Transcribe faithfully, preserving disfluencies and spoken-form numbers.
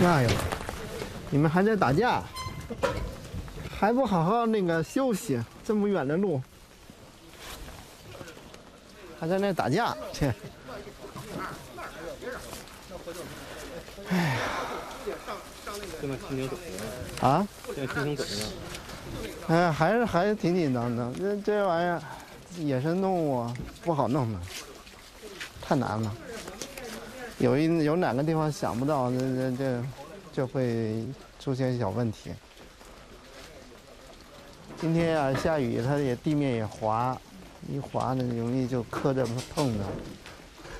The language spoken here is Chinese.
哎呦，你们还在打架，还不好好那个休息，这么远的路，还在那打架，切！哎呀， 现在心情怎么样？ 啊？ 现在心情怎么样？ 哎，还是还是挺紧张的。这这玩意儿，野生动物不好弄的，太难了。有一有哪个地方想不到，这这这就会出现小问题。今天啊，下雨，它也地面也滑，一滑呢容易就磕着碰着。